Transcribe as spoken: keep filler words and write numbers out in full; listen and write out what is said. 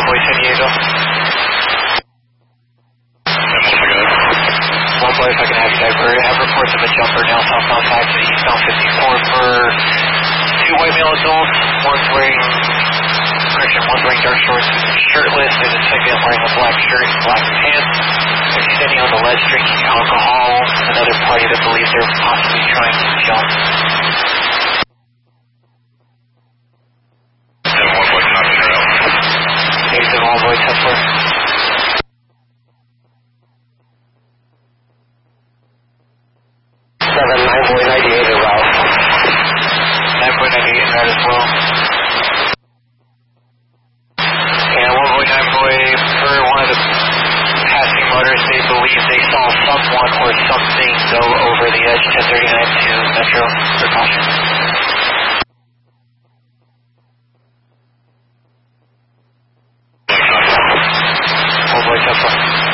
Boy San Diego. One Boy, if I can have you divert, have reports of a jumper now southbound back to eastbound fifty-four for two white male adults. One's wearing, correction, one's wearing dark shorts, shirtless, and the second wearing a black shirt and black pants. They're standing on the ledge drinking alcohol. Another party that believes they're possibly trying to jump. Negative, all boy Tesla. seven nine boy ninety-eight en route. nine boy ninety-eight en route as well. And one boy nine boy, per one of the passing motorists, they believe they saw someone or something go over the edge. ten thirty-nine to Metro. Precaution. one boy Tesla.